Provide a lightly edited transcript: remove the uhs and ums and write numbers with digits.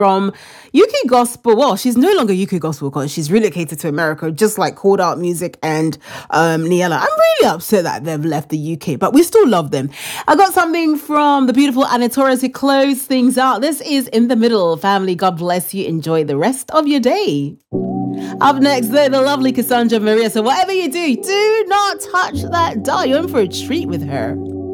from UK Gospel. Well, she's no longer UK Gospel because she's relocated to America, just like Called Out Music and Niella. I'm really upset that they've left the UK, but we still love them. I got something from the beautiful Anna Torres to close things out. This is In the Middle. Family, God bless you. Enjoy the rest of your day. Up next, the lovely Cassandra Maria. So whatever you do not touch that dial. You're in for a treat with her.